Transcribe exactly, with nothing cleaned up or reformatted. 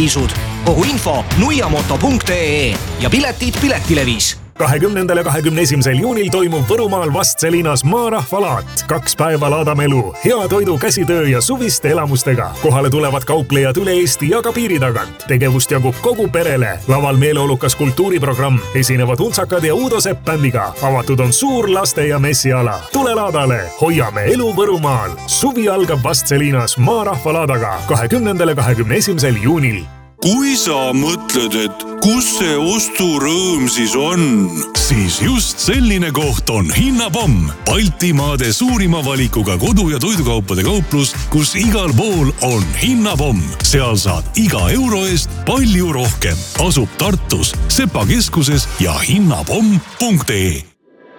riisud. Kogu info nuiamoto punkt ee ja piletid Piletilevis. kahekümnendal ja kahekümne esimesel juunil toimub Võrumaal Vastseliinas maarahvalaat. Kaks päeva laadame elu, hea toidu, käsitöö ja suviste elamustega. Kohale tulevad kauplejad üle Eesti ja ka piiri tagant. Tegevust jagub kogu perele. Laval meeleolukas kultuuriprogramm. Esinevad Untsakad ja Uudo Sepp bändiga. Avatud on suur laste- ja messiala. Tule laadale, hoiame elu Võrumaal. Suvi algab Vastseliinas maarahvalaadaga kahekümnendal ja kahekümne esimesel juunil. Kui sa mõtled, et kus see osturõõm siis on, siis just selline koht on Hinnapomm. Baltimaade suurima valikuga kodu- ja toidukaupade kauplus, kus igal pool on Hinnapomm. Seal saad iga euro eest palju rohkem. Asub Tartus, Sepa keskuses ja hinnapomm punkt ee.